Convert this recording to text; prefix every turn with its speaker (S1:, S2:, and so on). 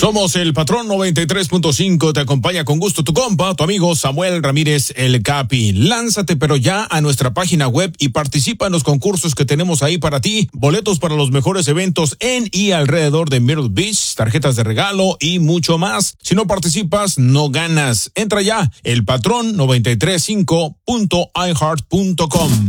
S1: Somos el Patrón 93.5, te acompaña con gusto tu compa, tu amigo Samuel Ramírez el Capi. Lánzate pero ya a nuestra página web y participa en los concursos que tenemos ahí para ti. Boletos para los mejores eventos en y alrededor de Myrtle Beach, tarjetas de regalo y mucho más. Si no participas, no ganas. Entra ya, elpatrón935.iheart.com.